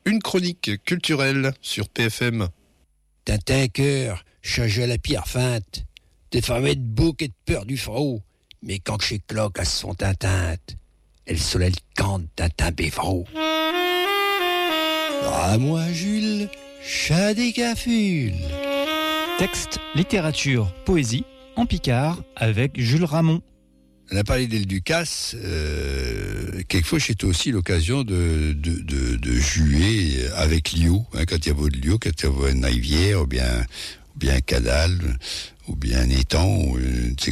une chronique culturelle sur PFM. Tintin cœur, changeait la pierre feinte, des femmes de bouc et de peur du frau, mais quand que chez cloque à son tintinte, elle solait le camp de Tintin Bévraud. Ah moi Jules, chat des cafules. Texte, littérature, poésie, en Picard, avec Jules Ramon. On a parlé d'El Ducasse, quelquefois c'était aussi l'occasion de jouer avec Lio, hein, quand il y avait de Lio, quand il y avait une rivière, ou bien un canal, ou bien un étang, ou